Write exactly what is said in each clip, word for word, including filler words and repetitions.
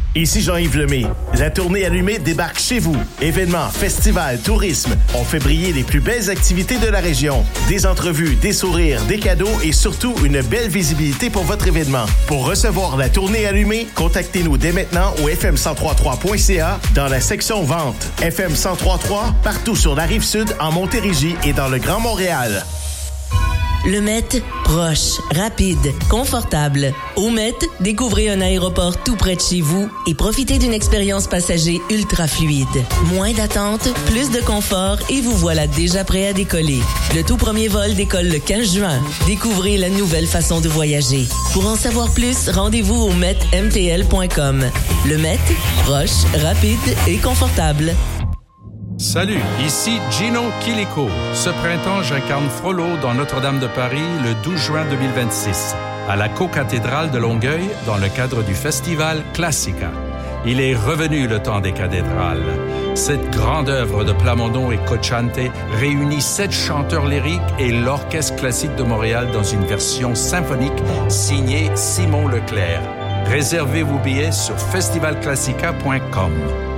Ici Jean-Yves Lemay. La tournée allumée débarque chez vous. Événements, festivals, tourisme. On fait briller les plus belles activités de la région. Des entrevues, des sourires, des cadeaux et surtout une belle visibilité pour votre événement. Pour recevoir la tournée allumée, contactez-nous dès maintenant au f m cent trois point trois point c a dans la section vente. F M cent trois point trois, partout sur la Rive-Sud, en Montérégie et dans le Grand Montréal. Le Met, proche, rapide, confortable. Au Met, découvrez un aéroport tout près de chez vous et profitez d'une expérience passager ultra fluide. Moins d'attente, plus de confort et vous voilà déjà prêt à décoller. Le tout premier vol décolle le quinze juin. Découvrez la nouvelle façon de voyager. Pour en savoir plus, rendez-vous au met m t l point com. Le Met, proche, rapide et confortable. Salut, ici Gino Chilico. Ce printemps, j'incarne Frollo dans Notre-Dame de Paris le douze juin deux mille vingt-six, à la co-cathédrale de Longueuil, dans le cadre du festival Classica. Il est revenu le temps des cathédrales. Cette grande œuvre de Plamondon et Cocciante réunit sept chanteurs lyriques et l'Orchestre classique de Montréal dans une version symphonique signée Simon Leclerc. Réservez vos billets sur festival classica point com.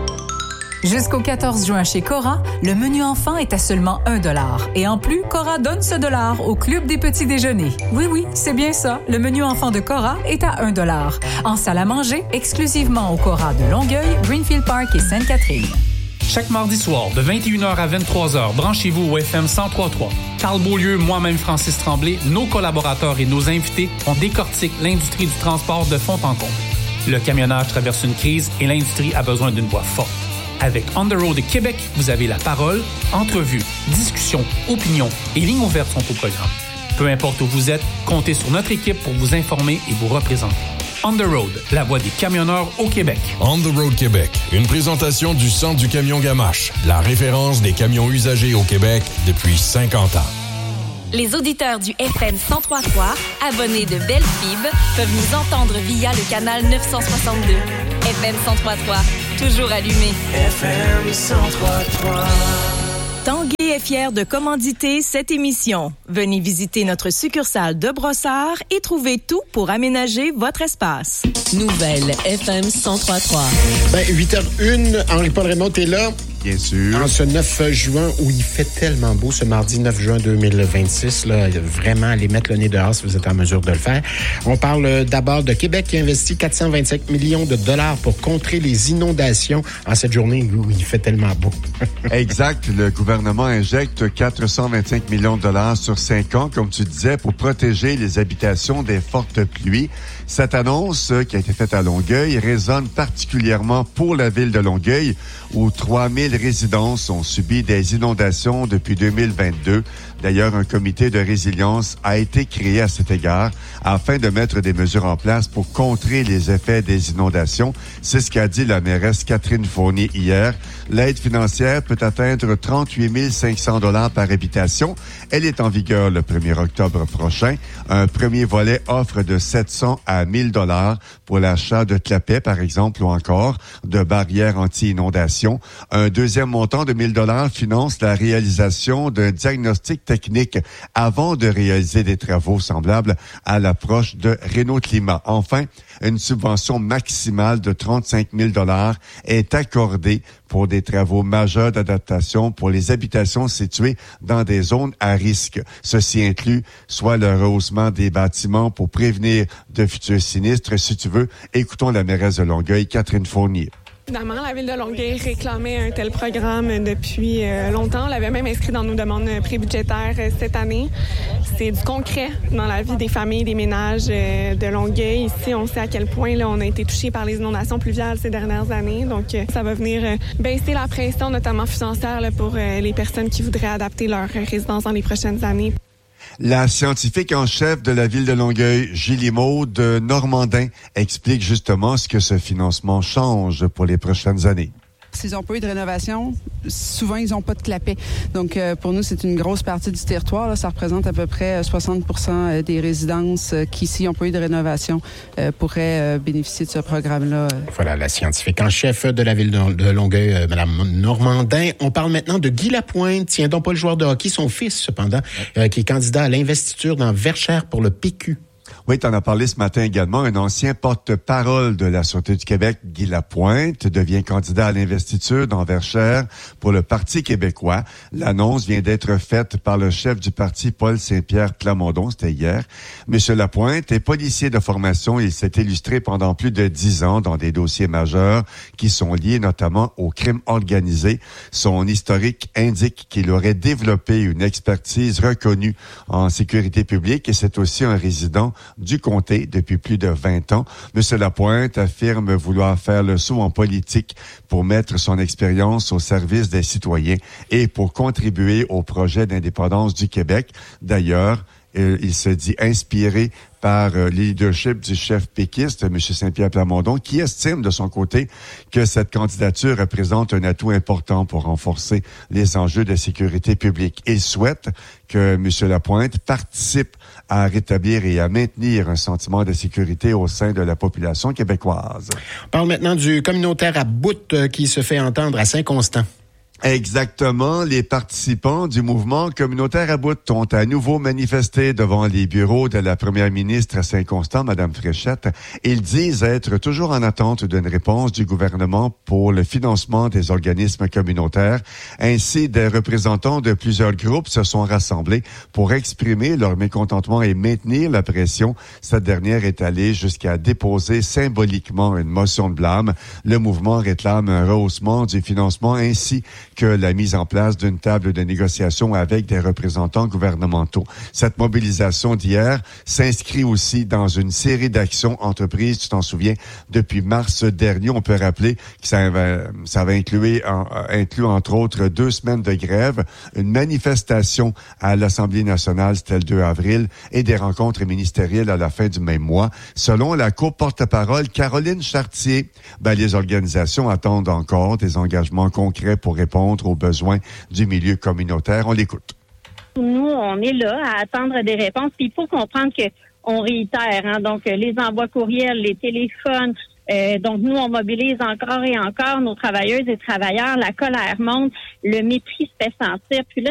Jusqu'au quatorze juin chez Cora, le menu enfant est à seulement un dollar. Et en plus, Cora donne ce dollar au Club des petits déjeuners. Oui, oui, c'est bien ça. Le menu enfant de Cora est à un dollar. En salle à manger, exclusivement au Cora de Longueuil, Greenfield Park et Sainte-Catherine. Chaque mardi soir, de vingt et une heures à vingt-trois heures, branchez-vous au F M cent trois point trois. Carl Beaulieu, moi-même Francis Tremblay, nos collaborateurs et nos invités, on décortique l'industrie du transport de fond en comble. Le camionnage traverse une crise et l'industrie a besoin d'une voix forte. Avec On the Road Québec, vous avez la parole, entrevues, discussions, opinions et lignes ouvertes sont au programme. Peu importe où vous êtes, comptez sur notre équipe pour vous informer et vous représenter. On the Road, la voix des camionneurs au Québec. On the Road Québec, une présentation du Centre du camion Gamache, la référence des camions usagés au Québec depuis cinquante ans. Les auditeurs du F M cent trois point trois, abonnés de Belle Fib, peuvent nous entendre via le canal neuf cent soixante-deux. F M cent trois point trois, toujours allumé. F M cent trois point trois. Tanguay est fier de commanditer cette émission. Venez visiter notre succursale de Brossard et trouvez tout pour aménager votre espace. Nouvelle F M cent trois point trois. Ben, huit heures une, Henri-Paul Raymond est là. Bien sûr. En ce neuf juin, où il fait tellement beau, ce mardi neuf juin deux mille vingt-six, là, vraiment, allez mettre le nez dehors si vous êtes en mesure de le faire. On parle d'abord de Québec qui investit quatre cent vingt-cinq millions de dollars pour contrer les inondations en cette journée où il fait tellement beau. Exact. Le gouvernement injecte quatre cent vingt-cinq millions de dollars sur cinq ans, comme tu disais, pour protéger les habitations des fortes pluies. Cette annonce, qui a été faite à Longueuil, résonne particulièrement pour la ville de Longueuil, où trois mille résidences ont subi des inondations depuis deux mille vingt-deux. D'ailleurs, un comité de résilience a été créé à cet égard afin de mettre des mesures en place pour contrer les effets des inondations. C'est ce qu'a dit la mairesse Catherine Fournier hier. L'aide financière peut atteindre trente-huit mille cinq cents dollars par habitation. Elle est en vigueur le premier octobre prochain. Un premier volet offre de sept cents à mille dollars pour l'achat de clapets, par exemple, ou encore de barrières anti-inondation. Un deuxième montant de mille dollars finance la réalisation d'un diagnostic technique avant de réaliser des travaux semblables à l'approche de Renault Climat. Enfin, une subvention maximale de trente-cinq mille dollars est accordée pour des travaux majeurs d'adaptation pour les habitations situées dans des zones à risque. Ceci inclut soit le rehaussement des bâtiments pour prévenir de futurs sinistres. Si tu veux, écoutons la mairesse de Longueuil, Catherine Fournier. Évidemment, la Ville de Longueuil réclamait un tel programme depuis euh, longtemps. On l'avait même inscrit dans nos demandes prébudgétaires euh, cette année. C'est du concret dans la vie des familles, des ménages euh, de Longueuil. Ici, on sait à quel point là, on a été touché par les inondations pluviales ces dernières années. Donc, euh, ça va venir euh, baisser la pression, notamment financière, là, pour euh, les personnes qui voudraient adapter leur résidence dans les prochaines années. La scientifique en chef de la ville de Longueuil, Julie Maud Normandin, explique justement ce que ce financement change pour les prochaines années. S'ils n'ont pas eu de rénovation, souvent, ils n'ont pas de clapet. Donc, euh, pour nous, c'est une grosse partie du territoire. Là. Ça représente à peu près soixante pour cent des résidences euh, qui, s'ils n'ont pas eu de rénovation, euh, pourraient euh, bénéficier de ce programme-là. Voilà, la scientifique en chef de la ville de Longueuil, euh, Mme Normandin. On parle maintenant de Guy Lapointe. Tiens donc pas le joueur de hockey, son fils, cependant, euh, qui est candidat à l'investiture dans Verchères pour le P Q. Oui, tu en as parlé ce matin également. Un ancien porte-parole de la Sûreté du Québec, Guy Lapointe, devient candidat à l'investiture dans Verchères pour le Parti québécois. L'annonce vient d'être faite par le chef du parti, Paul Saint-Pierre Plamondon. C'était hier. Monsieur Lapointe est policier de formation. Il s'est illustré pendant plus de dix ans dans des dossiers majeurs qui sont liés notamment au crime organisé. Son historique indique qu'il aurait développé une expertise reconnue en sécurité publique et c'est aussi un résident du comté depuis plus de vingt ans. Monsieur Lapointe affirme vouloir faire le saut en politique pour mettre son expérience au service des citoyens et pour contribuer au projet d'indépendance du Québec. D'ailleurs, il se dit inspiré par le leadership du chef péquiste, M. Saint-Pierre Plamondon, qui estime de son côté que cette candidature représente un atout important pour renforcer les enjeux de sécurité publique. Il souhaite que M. Lapointe participe à rétablir et à maintenir un sentiment de sécurité au sein de la population québécoise. On parle maintenant du communautaire à bout qui se fait entendre à Saint-Constant. Exactement. Les participants du mouvement communautaire à bout ont à nouveau manifesté devant les bureaux de la première ministre à Saint-Constant, Mme Fréchette. Ils disent être toujours en attente d'une réponse du gouvernement pour le financement des organismes communautaires. Ainsi, des représentants de plusieurs groupes se sont rassemblés pour exprimer leur mécontentement et maintenir la pression. Cette dernière est allée jusqu'à déposer symboliquement une motion de blâme. Le mouvement réclame un rehaussement du financement ainsi que la mise en place d'une table de négociation avec des représentants gouvernementaux. Cette mobilisation d'hier s'inscrit aussi dans une série d'actions entreprises, tu t'en souviens, depuis mars dernier. On peut rappeler que ça va, ça va inclure, en, inclure entre autres deux semaines de grève, une manifestation à l'Assemblée nationale, c'était le deux avril, et des rencontres ministérielles à la fin du même mois. Selon la co-porte-parole Caroline Chartier, ben, les organisations attendent encore des engagements concrets pour répondre aux besoins du milieu communautaire. On l'écoute. Nous, on est là à attendre des réponses. Puis il faut comprendre que on réitère, hein, donc les envois courriels, les téléphones. Euh, donc nous, on mobilise encore et encore nos travailleuses et travailleurs. La colère monte, le mépris se fait sentir. Puis là,